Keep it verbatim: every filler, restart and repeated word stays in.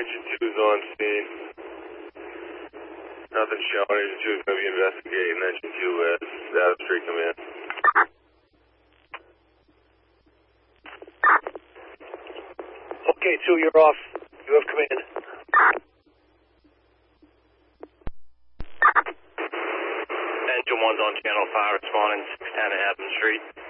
Agent two's on scene. Nothing showing. Agent two is going to be investigating. Agent two has Adam Street come in. Okay, two, you're off. You have command. Engine one's on channel five, responding six ten Adam Street.